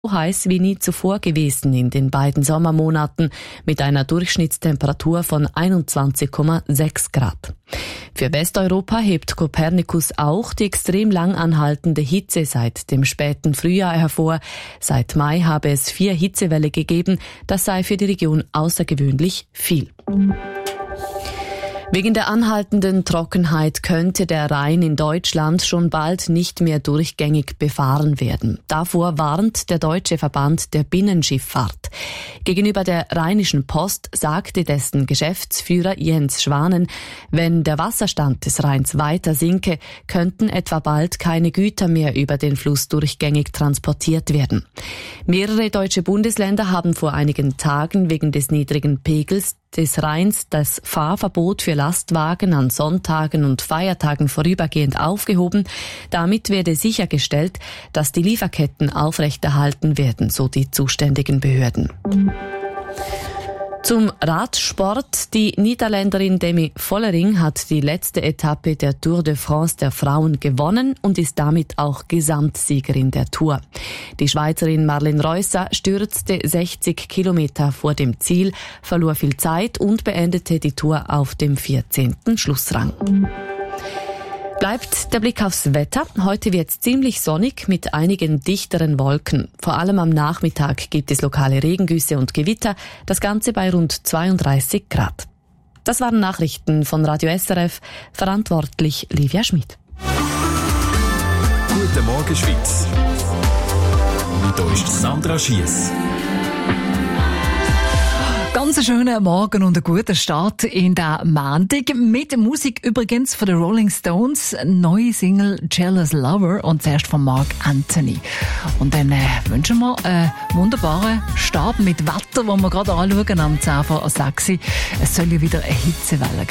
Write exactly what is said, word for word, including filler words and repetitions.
so heiß wie nie zuvor gewesen in den beiden Sommermonaten mit einer Durchschnittstemperatur von einundzwanzig Komma sechs Grad. Für Westeuropa hebt Copernicus auch die extrem lang anhaltende Hitze seit dem späten Frühjahr hervor. Seit Mai habe es vier Hitzewelle gegeben. Das sei für die Region außergewöhnlich viel. Wegen der anhaltenden Trockenheit könnte der Rhein in Deutschland schon bald nicht mehr durchgängig befahren werden. Davor warnt der Deutsche Verband der Binnenschifffahrt. Gegenüber der Rheinischen Post sagte dessen Geschäftsführer Jens Schwanen, wenn der Wasserstand des Rheins weiter sinke, könnten etwa bald keine Güter mehr über den Fluss durchgängig transportiert werden. Mehrere deutsche Bundesländer haben vor einigen Tagen wegen des niedrigen Pegels des Rheins das Fahrverbot für Lastwagen an Sonntagen und Feiertagen vorübergehend aufgehoben. Damit werde sichergestellt, dass die Lieferketten aufrechterhalten werden, so die zuständigen Behörden. Zum Radsport. Die Niederländerin Demi Vollering hat die letzte Etappe der Tour de France der Frauen gewonnen und ist damit auch Gesamtsiegerin der Tour. Die Schweizerin Marlen Reusser stürzte sechzig Kilometer vor dem Ziel, verlor viel Zeit und beendete die Tour auf dem vierzehnten Schlussrang. Bleibt der Blick aufs Wetter. Heute wird es ziemlich sonnig mit einigen dichteren Wolken. Vor allem am Nachmittag gibt es lokale Regengüsse und Gewitter. Das Ganze bei rund zweiunddreißig Grad. Das waren Nachrichten von Radio S R F. Verantwortlich Livia Schmid. Guten Morgen, Schweiz. Hier ist Sandra Schiess. Ganz einen schönen Morgen und einen guten Start in der Montag. Mit der Musik übrigens von den Rolling Stones. Neue Single Jealous Lover und zuerst von Mark Anthony. Und dann äh, wünschen wir einen wunderbaren Start mit Wetter, wo wir gerade anschauen am zehn vor sechs. Es soll ja wieder eine Hitzewelle